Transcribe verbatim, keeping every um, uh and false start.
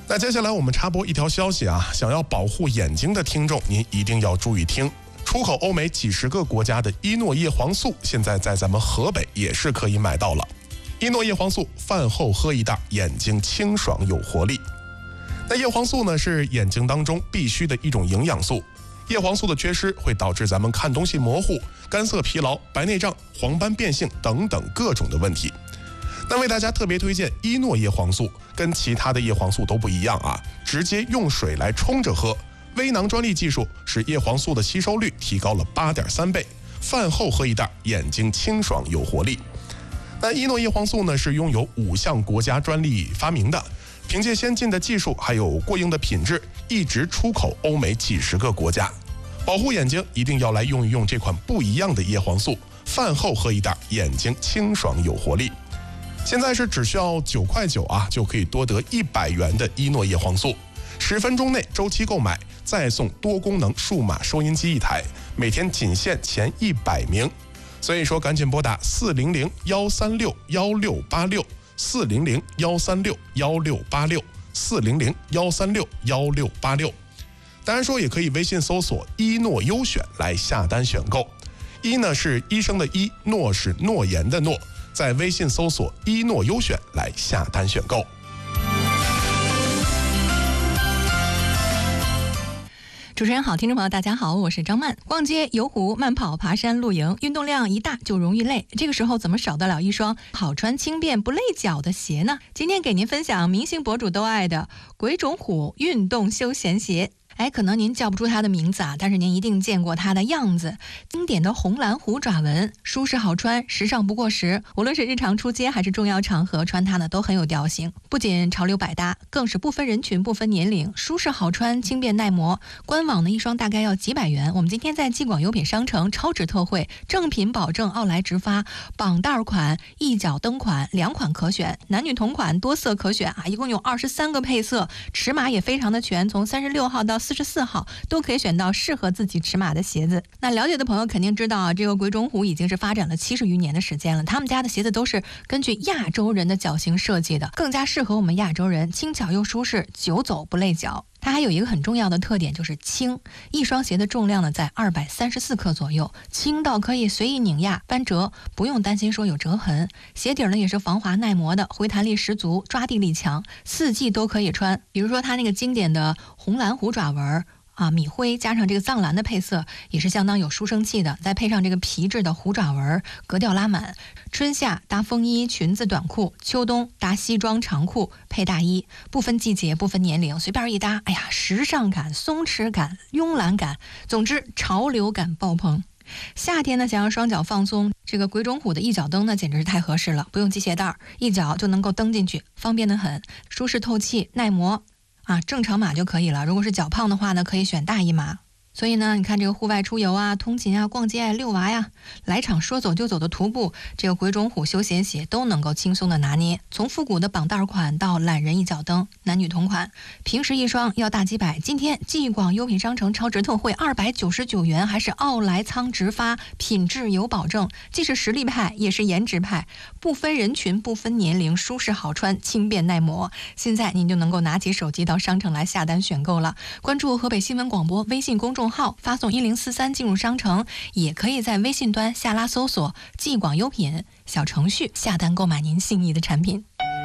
那接下来我们插播一条消息啊，想要保护眼睛的听众，您一定要注意听。出口欧美几十个国家的伊诺叶黄素，现在在咱们河北也是可以买到了。伊诺叶黄素饭后喝一袋，眼睛清爽有活力。那叶黄素呢，是眼睛当中必须的一种营养素。叶黄素的缺失会导致咱们看东西模糊、干涩疲劳、白内障、黄斑变性等等各种的问题。那为大家特别推荐伊诺叶黄素，跟其他的叶黄素都不一样啊，直接用水来冲着喝。微囊专利技术使叶黄素的吸收率提高了 八点三倍，饭后喝一袋，眼睛清爽有活力。那伊诺叶黄素呢，是拥有五项国家专利发明的，凭借先进的技术还有过硬的品质，一直出口欧美几十个国家。保护眼睛一定要来用一用这款不一样的叶黄素，饭后喝一袋，眼睛清爽有活力。现在是只需要九块九啊，就可以多得一百元的伊诺叶黄素，十分钟内周期购买，再送多功能数码收音机一台，每天仅限前一百名。所以说，赶紧拨打四零零幺三六幺六八六，四零零幺三六幺六八六，四零零幺三六幺六八六。当然说，也可以微信搜索一诺优选来下单选购。一呢是医生的医，诺是诺言的诺。在微信搜索一诺优选来下单选购。 主持人好，听众朋友大家好，我是张曼。逛街、游湖、慢跑、爬山、露营，运动量一大就容易累，这个时候怎么少得了一双好穿轻便不累脚的鞋呢？今天给您分享明星博主都爱的鬼冢虎运动休闲鞋。哎，可能您叫不出它的名字啊，但是您一定见过它的样子。经典的红蓝虎爪纹，舒适好穿，时尚不过时。无论是日常出街还是重要场合，穿它呢都很有调性。不仅潮流百搭，更是不分人群、不分年龄，舒适好穿，轻便耐磨。官网呢一双大概要几百元。我们今天在纪广优品商城超值特惠，正品保证，奥莱直发，绑带款、一脚蹬款两款可选，男女同款多色可选啊，一共有二十三个配色，尺码也非常的全，从三十六号到四十四号都可以选到适合自己尺码的鞋子。那了解的朋友肯定知道啊，这个鬼冢虎已经是发展了七十余年的时间了，他们家的鞋子都是根据亚洲人的脚型设计的，更加适合我们亚洲人，轻巧又舒适，久走不累脚。它还有一个很重要的特点，就是轻。一双鞋的重量呢在二百三十四克左右，轻到可以随意拧压翻折，不用担心说有折痕。鞋底呢也是防滑耐磨的，回弹力十足，抓地力强，四季都可以穿。比如说它那个经典的红蓝虎爪纹啊，米灰加上这个藏蓝的配色也是相当有书生气的，再配上这个皮质的虎爪纹，格调拉满。春夏搭风衣、裙子、短裤，秋冬搭西装、长裤配大衣，不分季节、不分年龄，随便一搭，哎呀，时尚感、松弛感、慵懒感，总之潮流感爆棚。夏天呢，想要双脚放松，这个鬼冢虎的一脚蹬呢，简直是太合适了，不用系鞋带，一脚就能够蹬进去，方便得很，舒适透气、耐磨。啊，正常码就可以了。如果是脚胖的话呢，可以选大一码。所以呢，你看这个户外出游啊、通勤啊、逛街啊、遛娃呀，来场说走就走的徒步，这个鬼冢虎休闲鞋都能够轻松的拿捏。从复古的绑带款到懒人一脚蹬，男女同款，平时一双要大几百，今天纪广优品商城超值特惠二百九十九元，还是奥莱仓直发，品质有保证，既是实力派也是颜值派，不分人群不分年龄，舒适好穿，轻便耐磨。现在您就能够拿起手机到商城来下单选购了。关注河北新闻广播微信公众号，发送一零四三进入商城，也可以在微信端下拉搜索纪广优品小程序下单购买您心仪的产品。